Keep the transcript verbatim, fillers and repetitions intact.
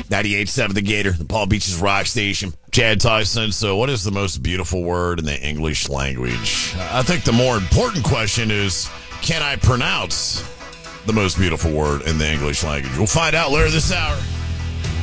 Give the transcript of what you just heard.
ninety-eight point seven The Gator, the Palm Beaches Rock Station. Chad Tyson. So what is the most beautiful word in the English language? I think the more important question is, can I pronounce the most beautiful word in the English language? We'll find out later this hour.